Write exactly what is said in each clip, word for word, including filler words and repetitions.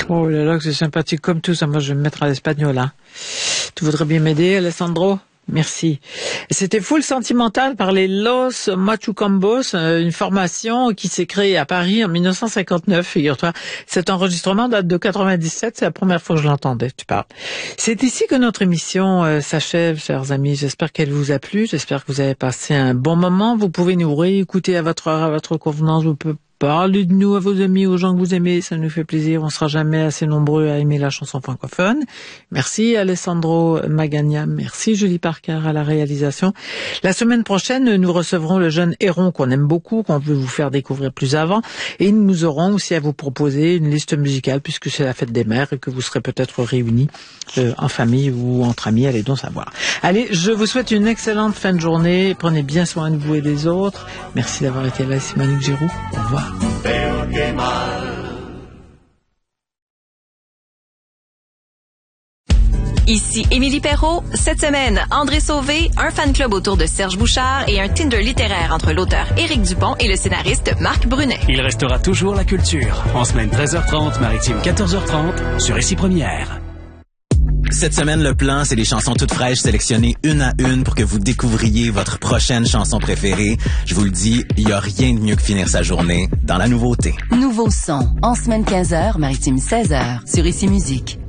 Oh là là, que c'est sympathique comme tout ça. Moi, je vais me mettre à l'espagnol, hein. Tu voudrais bien m'aider, Alessandro? Merci. C'était Full Sentimental par les Los Machucambos, une formation qui s'est créée à Paris en dix-neuf cent cinquante-neuf, figure-toi. Cet enregistrement date de quatre-vingt-dix-sept, c'est la première fois que je l'entendais, tu parles. C'est ici que notre émission euh, s'achève, chers amis. J'espère qu'elle vous a plu, j'espère que vous avez passé un bon moment. Vous pouvez nous réécouter à votre heure, à votre convenance, vous pouvez parlez de nous à vos amis, aux gens que vous aimez, ça nous fait plaisir. On sera jamais assez nombreux à aimer la chanson francophone. Merci Alessandro Magagna, merci Julie Parker à la réalisation. La semaine prochaine, nous recevrons le jeune Héron qu'on aime beaucoup, qu'on veut vous faire découvrir plus avant. Et nous aurons aussi à vous proposer une liste musicale puisque c'est la fête des mères et que vous serez peut-être réunis euh, en famille ou entre amis, allez donc savoir. Allez, je vous souhaite une excellente fin de journée. Prenez bien soin de vous et des autres. Merci d'avoir été là, c'est Monique Giroux. Au revoir. Ici Émilie Perrault. Cette semaine, André Sauvé, un fan club autour de Serge Bouchard et un Tinder littéraire entre l'auteur Éric Dupont et le scénariste Marc Brunet. Il restera toujours la culture. En semaine treize heures trente, maritime quatorze heures trente, sur Ici Première. Cette semaine, le plan, c'est des chansons toutes fraîches sélectionnées une à une pour que vous découvriez votre prochaine chanson préférée. Je vous le dis, il n'y a rien de mieux que finir sa journée dans la nouveauté. Nouveau son, en semaine quinze heures, maritime seize heures, sur Ici Musique.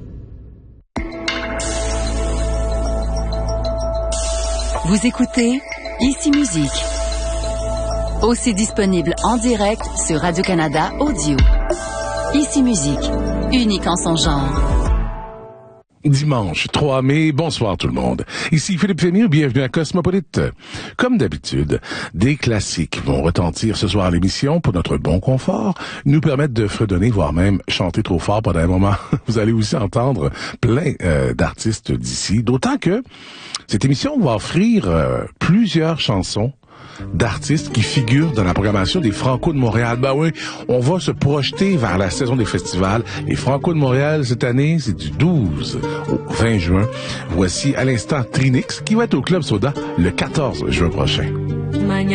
Vous écoutez Ici Musique. Aussi disponible en direct sur Radio-Canada Audio. Ici Musique, unique en son genre. Dimanche trois mai, bonsoir tout le monde. Ici Philippe Fénier, bienvenue à Cosmopolite. Comme d'habitude, des classiques vont retentir ce soir à l'émission pour notre bon confort, nous permettre de fredonner, voire même chanter trop fort pendant un moment. Vous allez aussi entendre plein euh, d'artistes d'ici, d'autant que cette émission va offrir euh, plusieurs chansons d'artistes qui figurent dans la programmation des Franco de Montréal. Ben oui, on va se projeter vers la saison des festivals. Les Franco de Montréal, cette année, c'est du douze au vingt juin. Voici à l'instant Trinix, qui va être au Club Soda le quatorze juin prochain.